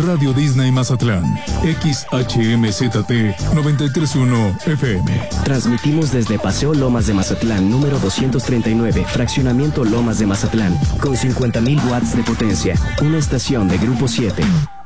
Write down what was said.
Radio Disney Mazatlán, XHMZT 93.1 FM. Transmitimos desde Paseo Lomas de Mazatlán, número 239, Fraccionamiento Lomas de Mazatlán, con 50.000 watts de potencia. Una estación de Grupo 7.